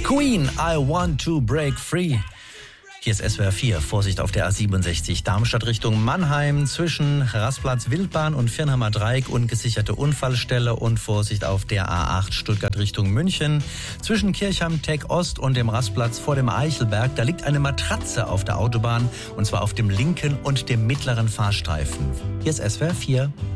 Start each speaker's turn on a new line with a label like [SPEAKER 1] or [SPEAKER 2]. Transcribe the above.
[SPEAKER 1] Queen, I want to break free. Hier ist SWR 4, Vorsicht auf der A67 Darmstadt Richtung Mannheim zwischen Rastplatz Wildbahn und Viernheimer Dreieck ungesicherte Unfallstelle und Vorsicht auf der A8 Stuttgart Richtung München zwischen Kirchheim Tech Ost und dem Rastplatz vor dem Eichelberg. Da liegt eine Matratze auf der Autobahn und zwar auf dem linken und dem mittleren Fahrstreifen. Hier ist SWR 4.